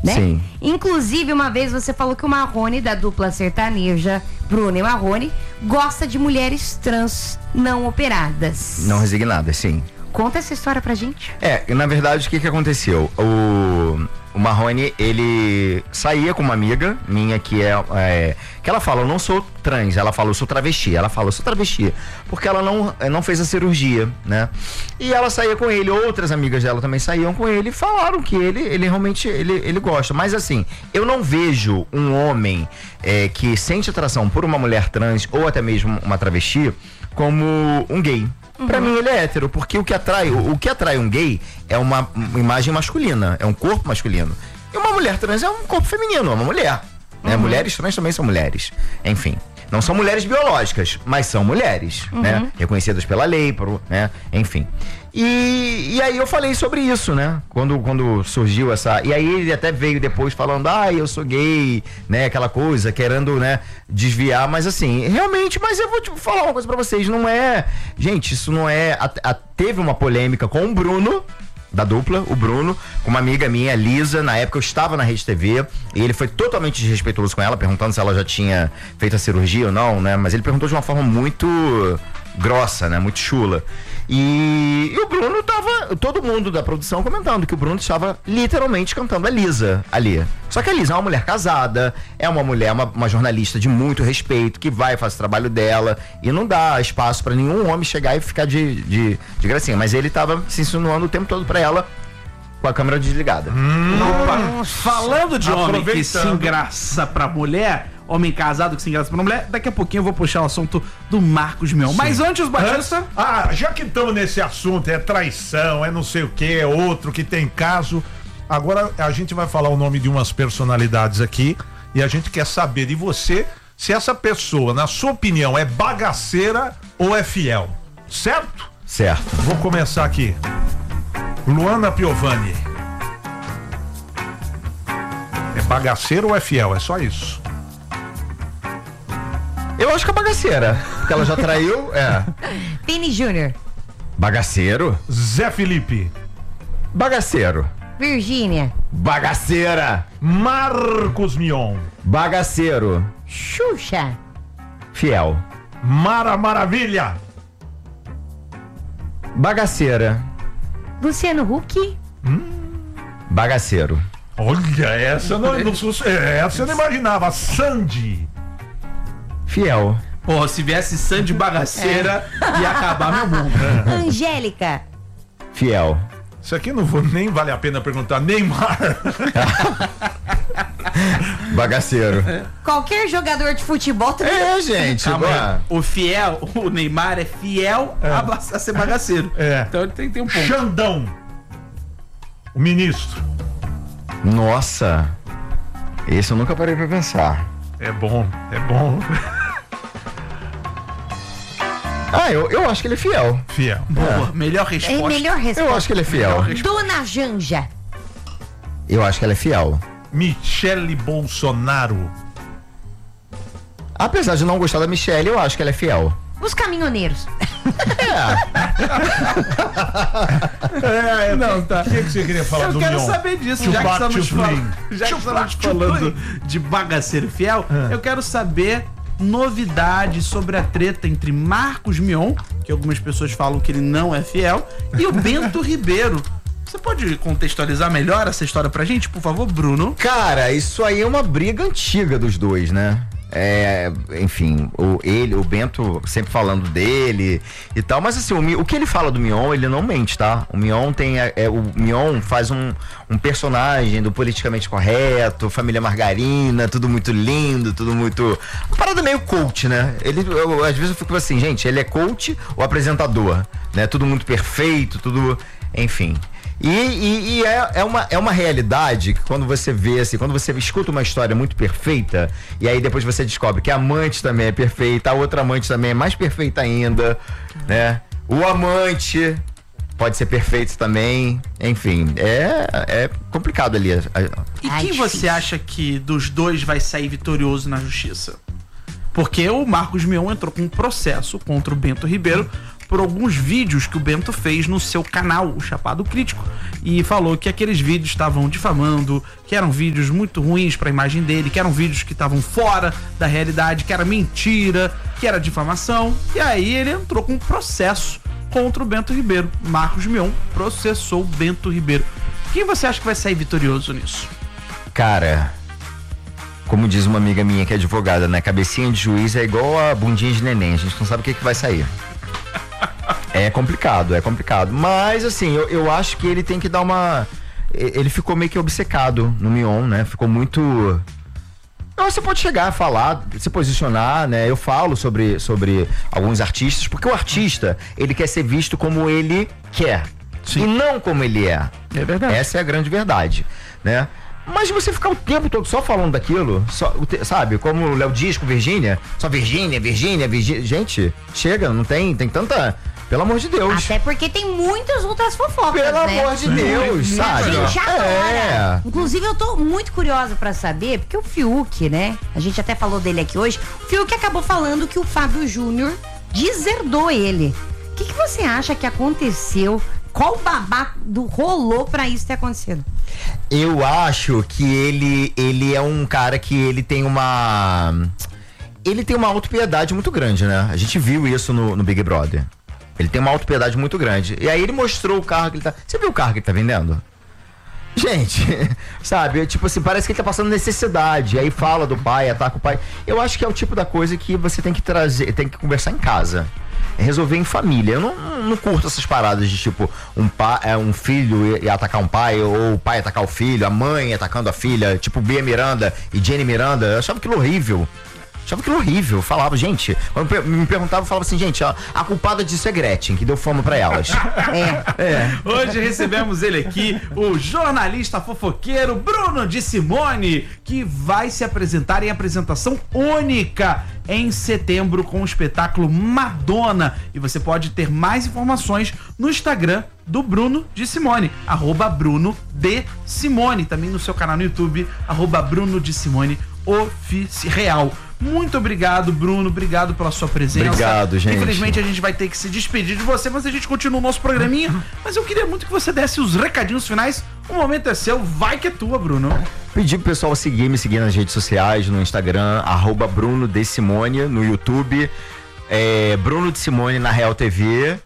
né? Sim. Inclusive, uma vez você falou que o Marrone, da dupla sertaneja Bruno e Marrone, gosta de mulheres trans não operadas. Não resignadas, sim. Conta essa história pra gente. Na verdade, o que aconteceu? O Marrone, ele saía com uma amiga minha que que ela fala, eu não sou trans, ela fala, eu sou travesti. Ela fala, eu sou travesti, porque ela não fez a cirurgia, né? E ela saía com ele, outras amigas dela também saíam com ele e falaram que ele realmente, ele gosta. Mas assim, eu não vejo um homem que sente atração por uma mulher trans ou até mesmo uma travesti como um gay. Pra mim ele é hétero, porque o que atrai um gay é uma imagem masculina, é um corpo masculino. E uma mulher trans é um corpo feminino, é uma mulher. Né? Mulheres trans também são mulheres. Enfim, não são mulheres biológicas, mas são mulheres, né? Reconhecidas pela lei, né? Enfim. E aí eu falei sobre isso, né? Quando surgiu essa... E aí ele até veio depois falando, eu sou gay, né? Aquela coisa, querendo, né? Desviar, mas assim, realmente, mas eu vou te falar uma coisa pra vocês, não é... Gente, isso não é... Teve uma polêmica com o Bruno, da dupla, o Bruno, com uma amiga minha, Lisa. Na época eu estava na Rede TV e ele foi totalmente desrespeitoso com ela, perguntando se ela já tinha feito a cirurgia ou não, né? Mas ele perguntou de uma forma muito grossa, né? Muito chula. E o Bruno todo mundo da produção comentando que o Bruno estava literalmente cantando a Lisa ali. Só que a Lisa é uma mulher casada, é uma mulher, uma jornalista de muito respeito, que vai fazer o trabalho dela e não dá espaço pra nenhum homem chegar e ficar de gracinha. Mas ele tava se insinuando o tempo todo pra ela com a câmera desligada. Falando de homem que se engraça pra mulher, homem casado que se engraça pra mulher, daqui a pouquinho eu vou puxar o assunto do Marcos Mion. Mas antes, Batista... já que estamos nesse assunto, é traição, é não sei o que, é outro que tem caso. Agora a gente vai falar o nome de umas personalidades aqui e a gente quer saber de você se essa pessoa, na sua opinião, é bagaceira ou é fiel. Certo? Certo. Vou começar aqui. Luana Piovani. É bagaceira ou é fiel? É só isso. Eu acho que é bagaceira, porque ela já traiu, Vini Júnior. Bagaceiro? Zé Felipe. Bagaceiro. Virgínia. Bagaceira. Marcos Mion. Bagaceiro. Xuxa. Fiel. Mara Maravilha. Bagaceira. Luciano Huck. Bagaceiro. Olha, essa eu não imaginava. Sandy. Fiel. Pô, se viesse Sandy bagaceira, ia acabar meu mundo. Angélica. Fiel. Isso aqui não vale a pena perguntar. Neymar. Bagaceiro. Qualquer jogador de futebol também. Gente. Calma aí. O Neymar é fiel a ser bagaceiro. Então ele tem um ponto. Xandão. O ministro. Nossa. Esse eu nunca parei pra pensar. É bom. Eu acho que ele é fiel. Fiel. Boa, melhor resposta. Melhor resposta. Eu acho que ele é fiel. Dona Janja. Eu acho que ela é fiel. Michele Bolsonaro. Apesar de não gostar da Michelle, eu acho que ela é fiel. Os caminhoneiros. Não, tá. O que você queria falar do Mion? Eu quero saber disso, já que estamos falando de bagaceiro fiel, eu quero saber novidades sobre a treta entre Marcos Mion, que algumas pessoas falam que ele não é fiel, e o Bento Ribeiro. Você pode contextualizar melhor essa história pra gente, por favor, Bruno? Cara, isso aí é uma briga antiga dos dois, né? Enfim, o Bento sempre falando dele e tal, mas assim, o que ele fala do Mion, ele não mente, tá? O Mion o Mion faz um personagem do politicamente correto, família margarina, tudo muito lindo, tudo muito... Uma parada meio coach, né? Às vezes eu fico assim, gente, ele é coach ou apresentador, né? Tudo muito perfeito, tudo... Enfim... E é uma realidade que quando você vê assim, quando você escuta uma história muito perfeita e aí depois você descobre que a amante também é perfeita, a outra amante também é mais perfeita ainda, né? O amante pode ser perfeito também, enfim, é complicado ali. E quem você acha que dos dois vai sair vitorioso na justiça? Porque o Marcos Mion entrou com um processo contra o Bento Ribeiro por alguns vídeos que o Bento fez no seu canal, o Chapado Crítico, e falou que aqueles vídeos estavam difamando, que eram vídeos muito ruins para a imagem dele, que eram vídeos que estavam fora da realidade, que era mentira, que era difamação. E aí ele entrou com um processo contra o Bento Ribeiro. Marcos Mion processou o Bento Ribeiro. Quem você acha que vai sair vitorioso nisso? Cara, como diz uma amiga minha que é advogada, né? Cabecinha de juiz é igual a bundinha de neném. A gente não sabe o que vai sair. É complicado. Mas, assim, eu acho que ele tem que dar uma... Ele ficou meio que obcecado no Mion, né? Ficou muito... Não, você pode chegar a falar, se posicionar, né? Eu falo sobre alguns artistas, porque o artista, ele quer ser visto como ele quer. Sim. E não como ele é. É verdade. Essa é a grande verdade, né? Mas você ficar o tempo todo só falando daquilo, sabe? Como o Léo Dias com Virgínia, só Virgínia. Gente, chega, não tem tanta... Pelo amor de Deus. Até porque tem muitas outras fofocas, Pelo amor de Deus, sabe? A gente adora. Inclusive, eu tô muito curiosa pra saber, porque o Fiuk, né? A gente até falou dele aqui hoje. O Fiuk acabou falando que o Fábio Júnior deserdou ele. O que você acha que aconteceu? Qual babado rolou pra isso ter acontecido? Eu acho que ele é um cara que ele tem uma autopiedade muito grande, né? A gente viu isso no Big Brother. Ele tem uma autopiedade muito grande. E aí ele mostrou o carro que ele tá... Você viu o carro que ele tá vendendo? Gente, sabe? Tipo assim, parece que ele tá passando necessidade. Aí fala do pai, ataca o pai. Eu acho que é o tipo da coisa que você tem que trazer, tem que conversar em casa. Resolver em família. Eu não curto essas paradas de tipo um filho ia atacar um pai, ou o pai atacar o filho, a mãe atacando a filha, tipo Bia Miranda e Jenny Miranda. Eu achava aquilo horrível. Eu falava, gente, quando me perguntava, eu falava assim, gente, a culpada disso é Gretchen, que deu fama pra elas. Hoje recebemos ele aqui, o jornalista fofoqueiro Bruno de Simone, que vai se apresentar em apresentação única em setembro com o espetáculo Madonna. E você pode ter mais informações no Instagram do Bruno de Simone, @Bruno de Simone, também no seu canal no YouTube, @Bruno de Simone Oficial. Muito obrigado, Bruno. Obrigado pela sua presença. Obrigado, gente. Infelizmente a gente vai ter que se despedir de você, mas a gente continua o nosso programinha. Mas eu queria muito que você desse os recadinhos finais. O momento é seu, vai que é tua, Bruno. Pedir pro pessoal me seguir nas redes sociais, no Instagram, @Bruno de Simone, no YouTube, Bruno de Simone na Real TV.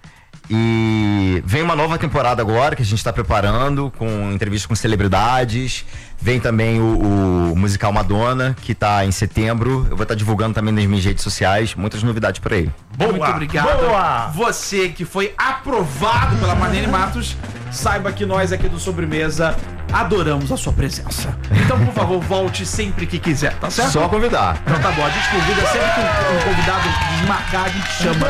E vem uma nova temporada agora que a gente tá preparando, com entrevistas com celebridades. Vem também o musical Madonna, que tá em setembro. Eu vou estar divulgando também nas minhas redes sociais. Muitas novidades por aí. Boa, muito obrigado. Boa. Você que foi aprovado pela Marlene Matos, saiba que nós aqui do Sobremesa adoramos a sua presença. Então, por favor, volte sempre que quiser, tá certo? Só convidar. Então tá bom, a gente convida sempre que um convidado desmarcar, a gente chama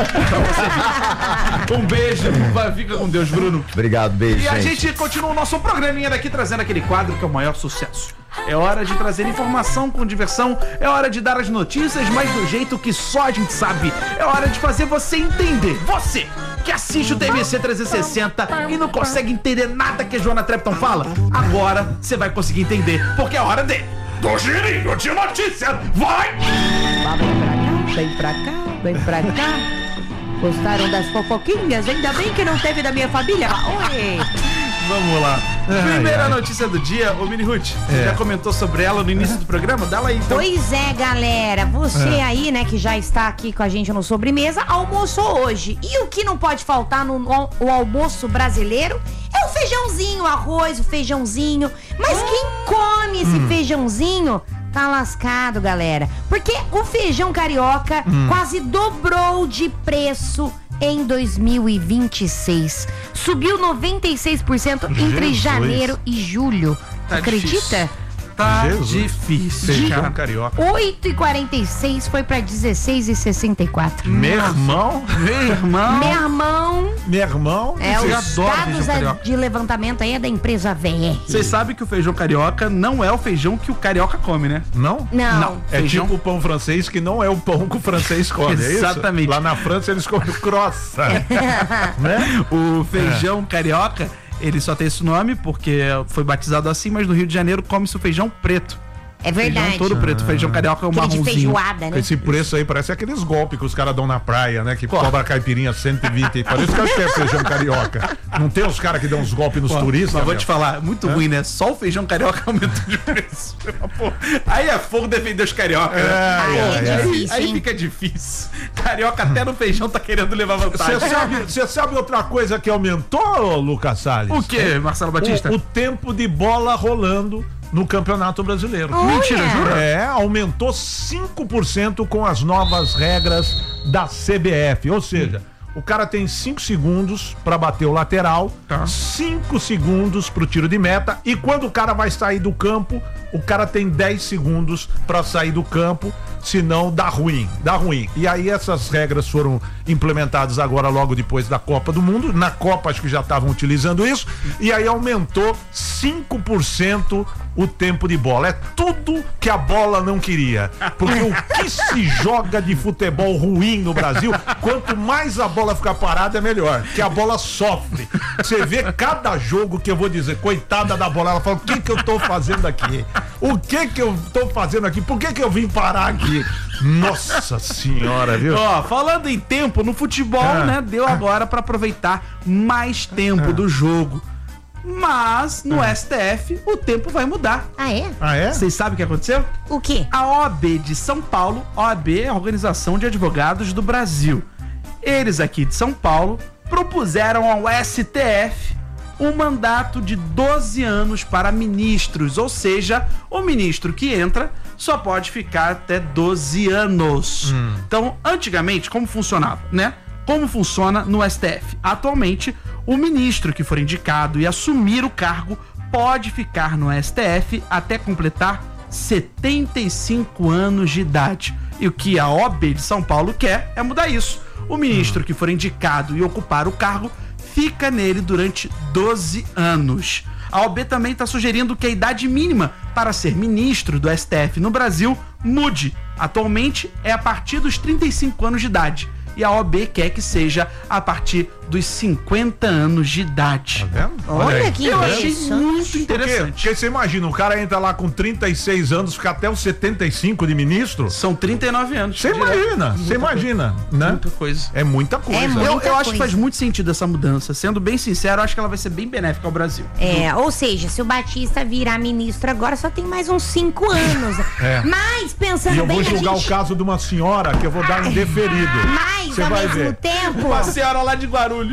pra você. Um beijo, fica com Deus, Bruno. Obrigado, beijo, E a gente continua o nosso programinha daqui, trazendo aquele quadro que é o maior sucesso. É hora de trazer informação com diversão, é hora de dar as notícias, mas do jeito que só a gente sabe. É hora de fazer você entender. Você que assiste o TVC 360 e não consegue entender nada que a Joana Trepton fala, agora você vai conseguir entender, porque é hora do girinho de notícias. Vai! Vem pra cá. Gostaram das fofoquinhas? Ainda bem que não teve da minha família. Oi! Vamos lá. Primeira notícia do dia, ô Mini Ruth, você já comentou sobre ela no início do programa? Dá lá aí, então. Pois é, galera. Você aí, né, que já está aqui com a gente no Sobremesa, almoçou hoje. E o que não pode faltar no almoço brasileiro é o feijãozinho, o arroz, o feijãozinho. Mas quem come esse feijãozinho tá lascado, galera. Porque o feijão carioca quase dobrou de preço em 2026. Subiu 96% entre janeiro e julho. Tá Acredita? Difícil. Tá difícil. Feijão carioca. 8,46 foi pra 16,64. Meu irmão. É, Eu os adoro dados feijão carioca. de levantamento aí é da empresa VR. Vocês sabem que o feijão carioca não é o feijão que o carioca come, né? Não? Não. É Feijão- tipo o pão francês, que não é o pão que o francês come, é isso? Exatamente. Lá na França eles comem croissant, né? O feijão carioca, ele só tem esse nome porque foi batizado assim, mas no Rio de Janeiro come-se o feijão preto. É verdade. Feijão todo preto, feijão carioca é um Aquele de marronzinho. feijoada, né? Esse preço aí parece aqueles golpes que os caras dão na praia, né? Que cobra caipirinha 120. Parece que é feijão carioca. Não tem os caras que dão uns golpes nos turistas? Mas vou te falar, muito ruim, né? Só o feijão carioca aumentou de preço. Pô, aí é fogo defender os carioca, né? É difícil, Aí hein? fica difícil. Carioca até no feijão tá querendo levar vantagem. Você sabe outra coisa que aumentou, Lucas Salles? O quê, Marcelo Batista? O tempo de bola rolando no Campeonato Brasileiro. Olha. Mentira, jura? É, aumentou 5% com as novas regras da CBF. Ou seja, o cara tem 5 segundos pra bater o lateral, 5 segundos pro tiro de meta, e quando o cara vai sair do campo, o cara tem 10 segundos pra sair do campo, senão dá ruim. E aí essas regras foram implementadas agora logo depois da Copa do Mundo. Na Copa acho que já estavam utilizando isso, e aí aumentou 5% o tempo de bola. É tudo que a bola não queria. Porque o que se joga de futebol ruim no Brasil, quanto mais a bola ficar parada é melhor, que a bola sofre. Você vê cada jogo que eu vou dizer, coitada da bola, ela fala, o que eu tô fazendo aqui? O que eu tô fazendo aqui? Por que eu vim parar aqui? Nossa senhora, viu? Ó, falando em tempo, no futebol, né, deu agora pra aproveitar mais tempo do jogo. Mas no STF o tempo vai mudar. Ah, é? Ah, é? Vocês sabem o que aconteceu? O quê? A OAB de São Paulo, OAB é a Organização de Advogados do Brasil. Eles aqui de São Paulo propuseram ao STF um mandato de 12 anos para ministros, ou seja, o ministro que entra só pode ficar até 12 anos. Então, antigamente, como funcionava, né? Como funciona no STF? Atualmente, o ministro que for indicado e assumir o cargo pode ficar no STF até completar 75 anos de idade. E o que a OAB de São Paulo quer é mudar isso. O ministro que for indicado e ocupar o cargo fica nele durante 12 anos. A OAB também está sugerindo que a idade mínima para ser ministro do STF no Brasil mude. Atualmente é a partir dos 35 anos de idade. E a OAB quer que seja a partir dos 50 anos de idade. Tá vendo? Olha aí. que Eu achei interessante. muito interessante. Porque você imagina, o cara entra lá com 36 anos, fica até os 75 de ministro. São 39 anos. Você imagina, né? Muita coisa. É muita coisa. É muito. Eu Muita acho que coisa. faz muito sentido essa mudança. Sendo bem sincero, eu acho que ela vai ser bem benéfica ao Brasil. É, ou seja, se o Batista virar ministro agora, só tem mais uns 5 anos. Mas, pensando E eu bem, vou julgar a gente... o caso de uma senhora que eu vou dar indeferido. Mas, Você ao vai mesmo ver. tempo... Uma senhora lá de Guarulhos.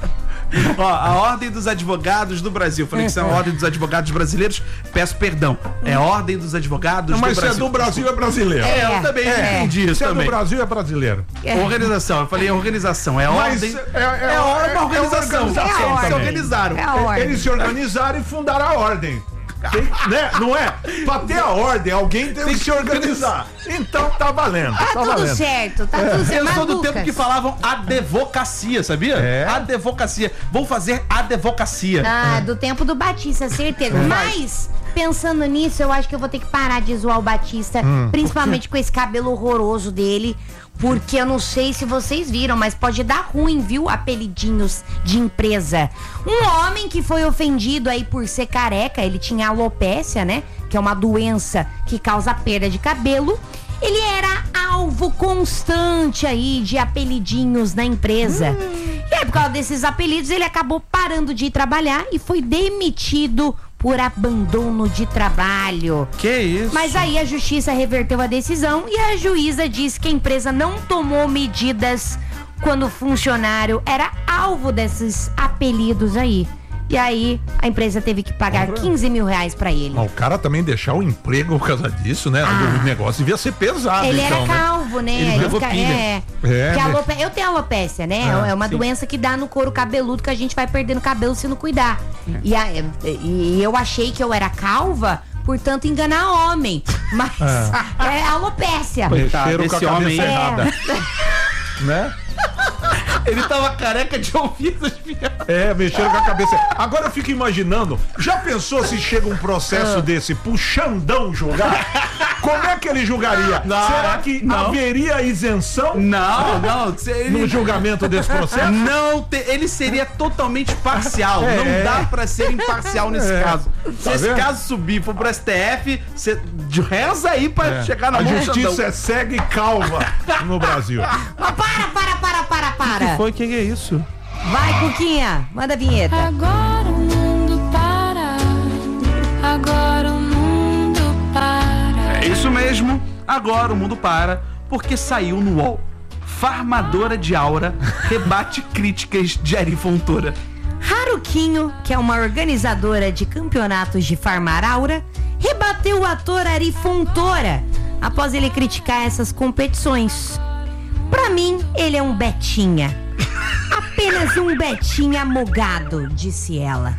Ó, a Ordem dos Advogados do Brasil. Falei que isso é a Ordem dos Advogados Brasileiros. Peço perdão. É a Ordem dos Advogados Mas do se é Brasil. do Brasil, é brasileiro. Eu também entendi isso Se é do também. Brasil, é brasileiro. Organização, eu falei organização. É Mas ordem. é uma organização. É a Eles se ordem. organizaram. É a ordem. Eles se organizaram e fundaram a ordem. Né? Não é? Pra ter a ordem, alguém tem que se organizar. Então tá valendo. Tá tudo valendo. certo, tá tudo certo. Eu Mas, sou do Lucas, tempo que falavam advocacia, sabia? É. Advocacia. Vou fazer advocacia. do tempo do Batista, certeza. Mas, pensando nisso, eu acho que eu vou ter que parar de zoar o Batista, principalmente com esse cabelo horroroso dele, porque eu não sei se vocês viram, mas pode dar ruim, viu? Apelidinhos de empresa. Um homem que foi ofendido aí por ser careca, ele tinha alopecia, né? Que é uma doença que causa perda de cabelo. Ele era alvo constante aí de apelidinhos na empresa. E aí, por causa desses apelidos, ele acabou parando de ir trabalhar e foi demitido por abandono de trabalho. Que isso? Mas aí a justiça reverteu a decisão e a juíza disse que a empresa não tomou medidas quando o funcionário era alvo desses apelidos aí. E aí a empresa teve que pagar 15 mil reais pra ele. Mas o cara também deixar o emprego por causa disso, né? O negócio devia ser pesado, Ele então, era né? calvo, né? Ele pegou pilha. Que né? eu tenho alopecia, né? É uma doença que dá no couro cabeludo que a gente vai perdendo cabelo se não cuidar. E eu achei que eu era calva, portanto enganar homem. Mas é alopecia. Mexeram com a esse cabeça homem aí. errada. Né? Ele tava careca de ouvidos. Mexeram com a cabeça. Agora eu fico imaginando, já pensou se chega um processo desse pro Xandão julgar? Como é que ele julgaria? Será que haveria isenção? Não. No julgamento desse processo? Não, ele seria totalmente parcial. Não dá pra ser imparcial nesse caso. Se esse caso subir, for pro STF, você reza aí pra chegar na mão do A justiça é cega e calva no Brasil. Para. Foi? Que é isso? Vai, Cuquinha, manda a vinheta. Agora o mundo para. Agora o mundo para. É isso mesmo. Agora o mundo para, porque saiu no UOL. Farmadora de aura rebate críticas de Ari Fontoura. Haruquinho, que é uma organizadora de campeonatos de farmar aura, rebateu o ator Ari Fontoura após ele criticar essas competições. Pra mim, ele é um betinha. Apenas um betinha mogado, disse ela.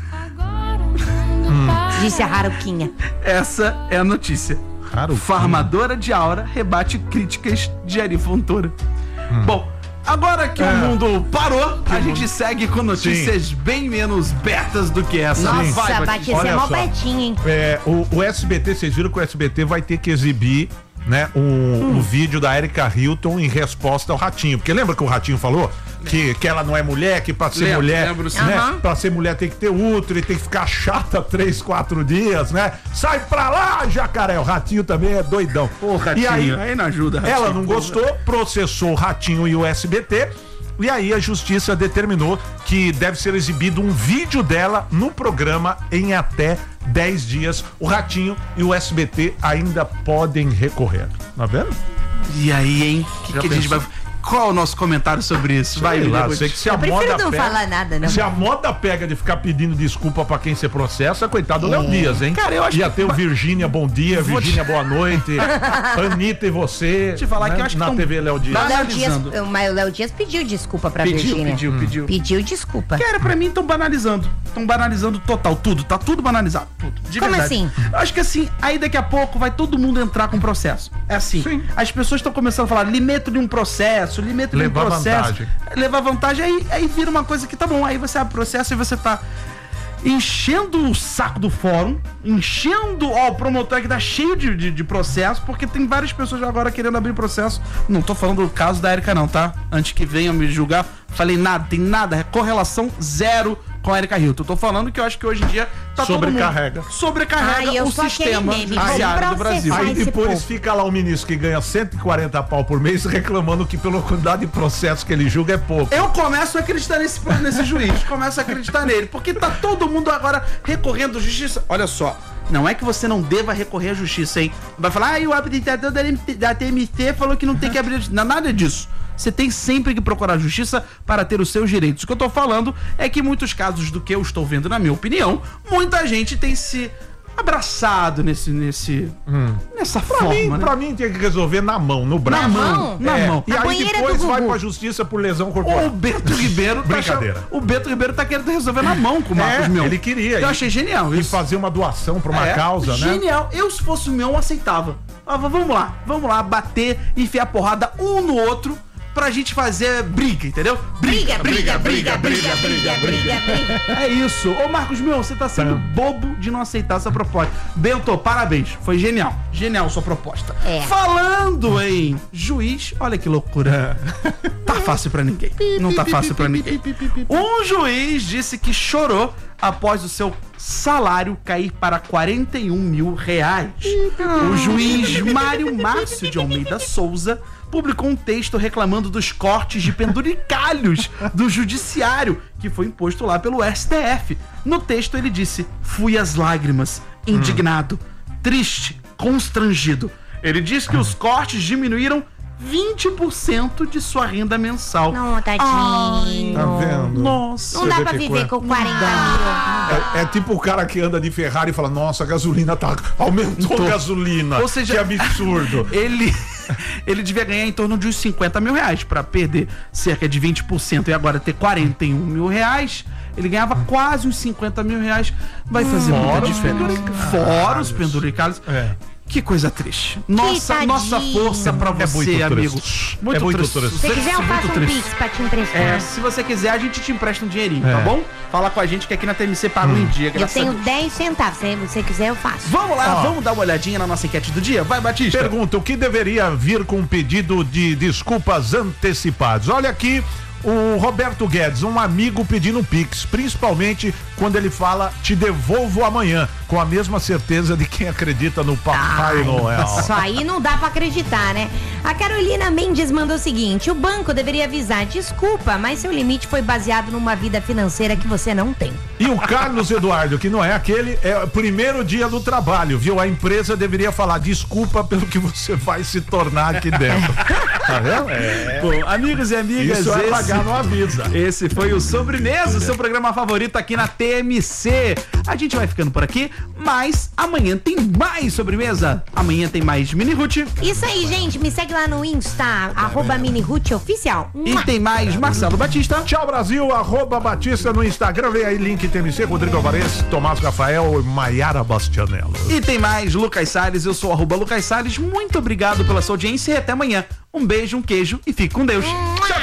Disse a Haruquinha. Essa é a notícia. Farmadora de aura rebate críticas de Ari Fontoura. Bom, agora que o mundo parou, a gente segue com notícias bem menos betas do que essa. Nossa, Batista é mó betinha, hein? O SBT, vocês viram que o SBT vai ter que exibir, né, o vídeo da Erika Hilton em resposta ao Ratinho. Porque lembra que o Ratinho falou que ela não é mulher, que pra ser mulher, né, pra ser mulher tem que ter útero e tem que ficar chata 3, 4 dias, né? Sai pra lá, jacaré. O Ratinho também é doidão. Pô, Ratinho, e aí não ajuda, Ratinho. Ela não gostou, processou o Ratinho e o SBT. E aí a justiça determinou que deve ser exibido um vídeo dela no programa em até 10 dias. O Ratinho e o SBT ainda podem recorrer. Tá vendo? E aí, hein? Que a gente vai... Qual é o nosso comentário sobre isso? Vai lá, sei que se a prefiro moda não pega, falar nada, não. Se a moda pega de ficar pedindo desculpa pra quem você processa, coitado do Léo Dias, hein? Cara, eu acho Ia que... ter o Virgínia, bom dia, Virgínia, boa noite, Anitta e você. Te falar, né? que eu acho que na TV Léo Dias. Mas o Léo Dias pediu desculpa pra Virgínia. Pediu. Pediu desculpa. Cara, pra mim estão banalizando. Estão banalizando total, tudo. Tá tudo banalizado. Tudo. De Como verdade. assim? Eu acho que assim, aí daqui a pouco vai todo mundo entrar com processo. É assim. Sim. As pessoas estão começando a falar limite de um processo, vantagem. Levar vantagem, aí vira uma coisa que tá bom. Aí você abre processo e você tá enchendo o saco do fórum, o promotor que tá cheio de processo, porque tem várias pessoas agora querendo abrir processo. Não tô falando do caso da Erika não, tá? Antes que venham me julgar, falei nada, tem nada, correlação zero com a Erika Hilton. Eu tô falando que eu acho que hoje em dia tá sobrecarrega o sistema judiciário do Brasil. Aí depois fica lá o ministro que ganha 140 pau por mês reclamando que pela quantidade de processos que ele julga é pouco. Eu começo a acreditar nesse juiz, começo a acreditar nele, porque tá todo mundo agora recorrendo à justiça. Olha só, não é que você não deva recorrer à justiça, hein? Vai falar, o habilitador da TMT falou que não tem que abrir... Não, nada disso. Você tem sempre que procurar a justiça para ter os seus direitos. O que eu tô falando é que em muitos casos do que eu estou vendo, na minha opinião, muita gente tem se abraçado nessa forma. Pra mim tem que resolver na mão, no braço. Na mão. E aí depois vai pra justiça por lesão corporal. O Beto Ribeiro Brincadeira. O Beto Ribeiro tá querendo resolver na mão com o Marcos Mion. Ele queria. Eu achei genial E isso. fazer uma doação pra uma causa, né? Genial. Eu, se fosse o Mion, aceitava. Vamos lá, bater, enfiar porrada um no outro pra gente fazer briga, entendeu? Briga. É isso. Ô Marcos Mion, você tá sendo bobo de não aceitar essa proposta. Bento, parabéns. Foi genial. Genial sua proposta. Falando em juiz, olha que loucura. Tá fácil pra ninguém. Não tá fácil pra ninguém. Um juiz disse que chorou após o seu salário cair para 41 mil reais. O juiz Mário Márcio de Almeida Souza publicou um texto reclamando dos cortes de penduricalhos do judiciário que foi imposto lá pelo STF. No texto ele disse: fui às lágrimas, indignado, triste, constrangido. Ele disse que os cortes diminuíram 20% de sua renda mensal. Não, tadinho. Tá vendo? Nossa. Não dá pra viver com 40 mil. É tipo o cara que anda de Ferrari e fala, nossa, a gasolina aumentou a gasolina. Ou seja, que absurdo. Ele devia ganhar em torno de uns 50 mil reais pra perder cerca de 20% e agora ter 41 mil reais. Ele ganhava quase uns 50 mil reais. Vai fazer muita diferença. Fora os penduricalhos. Que coisa triste. Nossa tadinho. força pra É você, muito amigo. triste. Muito É muito triste. triste. Se quiser, eu faço um triste. pix pra te emprestar. É, se você quiser, a gente te empresta um dinheirinho, tá É. bom? Fala com a gente que aqui na TMC paga em dia, Eu graças a tenho Deus. 10 centavos. Se você quiser, eu faço. Vamos lá, Ó. vamos dar uma olhadinha na nossa enquete do dia? Vai, Batista. Pergunta, o que deveria vir com um pedido de desculpas antecipados? Olha aqui o Roberto Guedes, um amigo pedindo um Pix, principalmente quando ele fala te devolvo amanhã, com a mesma certeza de quem acredita no Papai Noel. Isso aí não dá pra acreditar, né? A Carolina Mendes mandou o seguinte: o banco deveria avisar, desculpa, mas seu limite foi baseado numa vida financeira que você não tem. E o Carlos Eduardo, que não é aquele, é o primeiro dia do trabalho, viu? A empresa deveria falar desculpa pelo que você vai se tornar aqui dentro. Tá vendo? Bom, amigos e amigas, Isso é pagar no avisa. esse foi o Sobremesa, seu programa favorito aqui na TMC. A gente vai ficando por aqui, mas amanhã tem mais Sobremesa. Amanhã tem mais Mini Ruth. Isso aí, gente. Me segue lá no Insta, @minirootoficial. E tem mais Marcelo Batista. Tchau, Brasil, @Batista no Instagram, vem aí, link TMC, Rodrigo Alvarez, Tomás Rafael e Maiara Bastianello. E tem mais Lucas Salles, eu sou @Lucas Salles. Muito obrigado pela sua audiência e até amanhã. Um beijo, um queijo e fique com Deus. Mua!